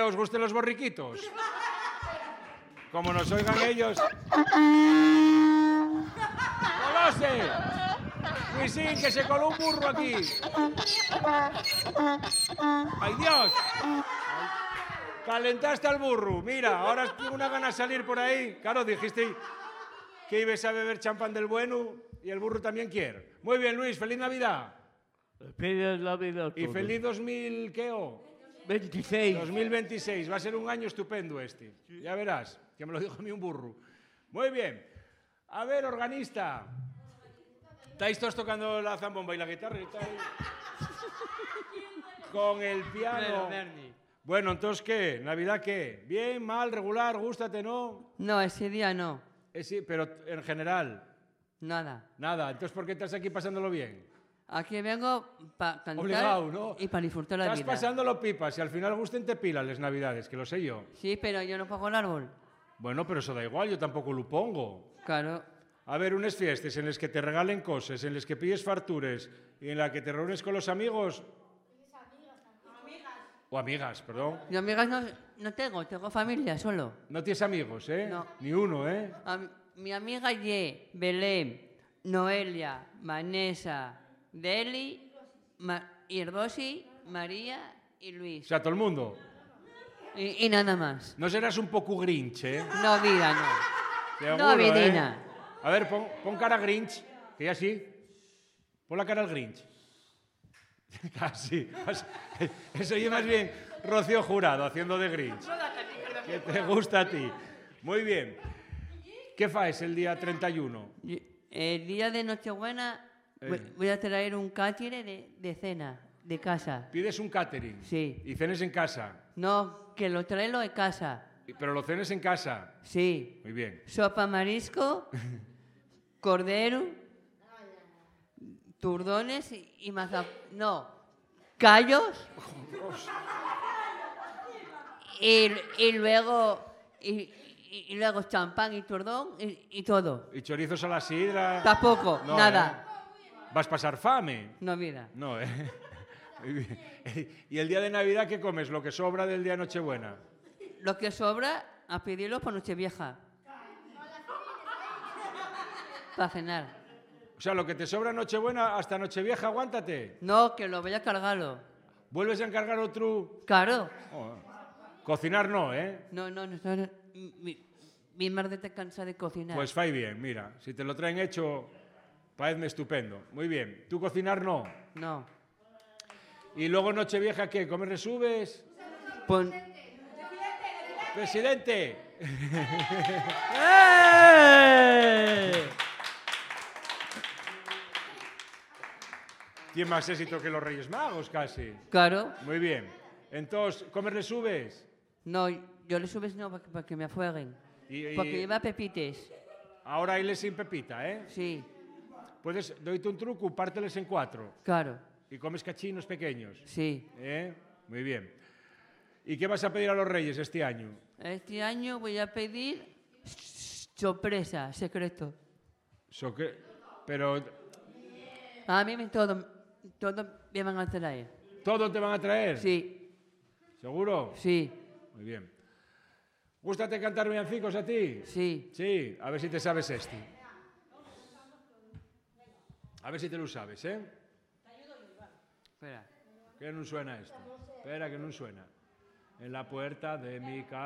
os gusten los borriquitos. Como nos oigan ellos. ¡Colose! Luisín, que se coló un burro aquí. ¡Ay, Dios! Calentaste al burro. Mira, ahora tengo una gana de salir por ahí. Claro, dijiste que ibas a beber champán del bueno y el burro también quiere. Muy bien, Luis, feliz Navidad. Feliz Navidad. Y feliz 2000, ¿qué? 26. 2026. Va a ser un año estupendo este. Sí. Ya verás, que me lo dijo a mí un burro. Muy bien. A ver, organista. ¿Estáis todos tocando la zambomba y la guitarra? Con el piano. Bueno, entonces, ¿qué? ¿Navidad qué? ¿Bien, mal, regular, gústate, no? No, ese día no. Sí, pero en general. Nada. Nada. Entonces, ¿por qué estás aquí pasándolo bien? Aquí vengo para cantar obligado, ¿no? y para disfrutar la vida. Estás pasándolo pipas y al final gusten te pila las Navidades, que lo sé yo. Sí, pero yo no pongo el árbol. Bueno, pero eso da igual, yo tampoco lo pongo. Claro. A ver, unas fiestas en las que te regalen cosas, en las que pilles fartures y en las que te reúnes con los amigos. O amigas, perdón. Yo amigas no tengo familia solo. No tienes amigos, ¿eh? No. Ni uno, ¿eh? Mi amiga Ye, Belén, Noelia, Vanessa, Deli, Irbosi, María y O Luis. sea, todo el mundo. Y nada más. No serás un poco grinch, ¿eh? No, vida, no. Seguro, No, vidina. A ver, pon cara grinch, que ya sí. Pon la cara al grinch. Casi. Eso ya más bien Rocío Jurado haciendo de grinch. Que te gusta a ti. Muy bien. ¿Qué faes el día 31? El día de Nochebuena voy a traer un cátire de cena, de casa. ¿Pides un catering? Sí. ¿Y cenes en casa? No, que lo traigo de casa. ¿Pero lo cenes en casa? Sí. Muy bien. Sopa marisco, cordero, turdones y mazapán. No, callos. Y luego champán y turdón y todo. ¿Y chorizos a la sidra? Tampoco, No, nada. ¿Vas a pasar fame? No, mira. No, ¿eh? Muy bien. ¿Y el día de Navidad qué comes? ¿Lo que sobra del día de Nochebuena? Lo que sobra, a pedirlo para Nochevieja. Para cenar. O sea, lo que te sobra en Nochebuena hasta Nochevieja, aguántate. No, que lo voy a cargarlo. ¿Vuelves a encargar otro? Claro. Oh, cocinar no, ¿eh? No. Mi madre está cansada de cocinar. Pues fai bien, mira. Si te lo traen hecho, parecme estupendo. Muy bien. ¿Tú cocinar no? No. ¿Y luego Nochevieja qué? ¿Comes resubes? ¡Presidente! Tiene más éxito que los Reyes Magos, casi. Claro. Muy bien. Entonces, ¿comes resubes? No, yo le subes no para que me afueguen. Porque lleva pepites. Ahora hayles sin pepita, ¿eh? Sí. Puedes, doyte un truco, párteles en 4. Claro. Y comes cachinos pequeños. Sí. Muy bien. ¿Y qué vas a pedir a los Reyes este año? Este año voy a pedir sorpresa, secreto. Pero... A mí todo me van a traer. ¿Todo te van a traer? Sí. ¿Seguro? Sí. Muy bien. ¿Gústate cantar villancicos a ti? Sí. Sí, a ver si te sabes este. A ver si te lo sabes, ¿eh? Espera. Que no suena esto. Espera, que no suena. En la puerta de mi casa.